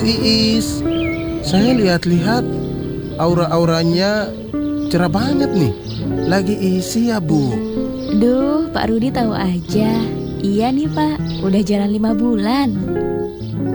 Iis, saya lihat-lihat aura-auranya cerah banget nih. Lagi isi ya, Bu? Duh, Pak Rudi tahu aja. Iya nih Pak, udah jalan 5 bulan.